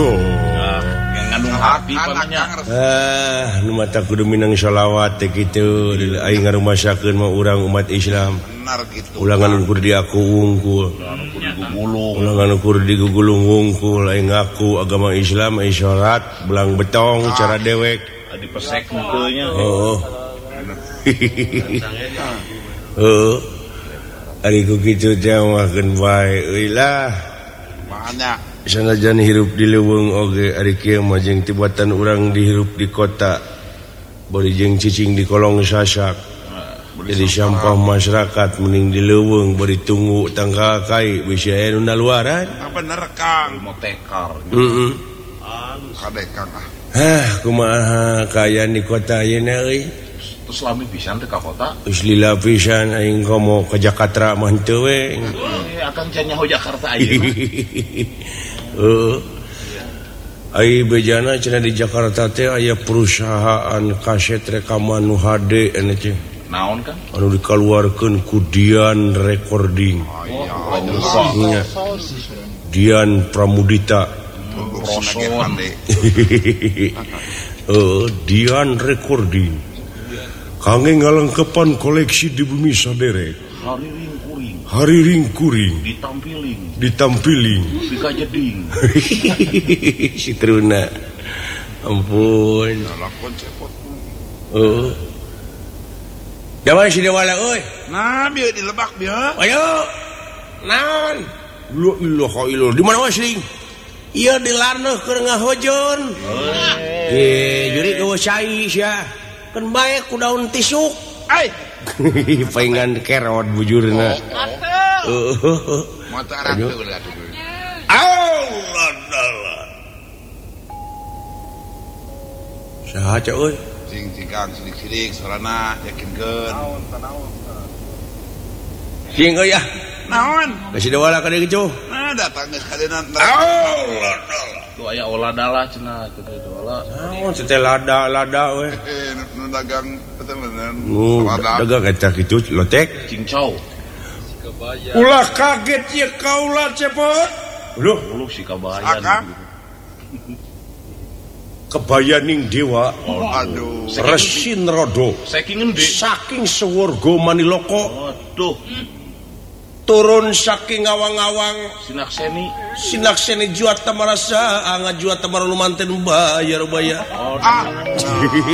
ngandung hati pananya. Nu mata kudu minang sholawat teh kitu, aing ngarumasakeun mah urang umat Islam. Benar gitu. Ulangan kudu diaku wungkul. Ulangan kudu digugulung wungkul, aing ngaku agama Islam, aing salat, belang betong, cara dewek. Di pesek teu nya. Ari ku kitu teh makeun bae euy lah. Banyak. Sanajan hirup di leuweung oge ari kieu mah jeung tibatan urang dihirup di kota. Bari jeung cicing di kolong sasak. Jadi sampah masyarakat mending di leuweung bari tunggu tanggal kai bisi aya nu naluaran. Bener Kang, mau tekar. Kadekang Kumaha kaayaan di kota ayeuna euy? Terus lami pisan teh ka kota. Geus lila pisan aing komo ka Jakarta mah henteu we. Akan can nyaho Jakarta ayeuna. Ai bejana cenah di Jakarta teh aya perusahaan kaset rekaman nu HD anu teh. Naon kan? Anu dikaluarkeun ku Dian Recording. Nya. Dian Pramudita. Dian Recording. Kangge ngalengkepan koleksi di bumi saderek. Hari ringkuring ditampiling dikajeding si Truna ampun Jawa si Dewala euy nah bieu di Lebak bieu ayo naon lu ilaha illallah di mana wasling ieu di Larneuh keur ngahojon jadi eueuh cai sia kan bae ku daun tisuk paingan kerot bujurna mata arang teu lah Allah saha ca euy cing-cingkang sidik-sidik sorana yakinkeun sing euy ya naon geus dewala ka dieu cuh nah datang geus kadena Allah tuh aya oladalah cenah teu dola naon teh lada we nu dagang bener-bener dagang eta kitu lotek cincau ulah kaget ya kaula cepet lu si kabayan kebayaning dewa aduh resin rodo saking sewarga maniloko aduh turun saking awang-awang sinakseni juat tamarasa anga juat tamar lumanten bayar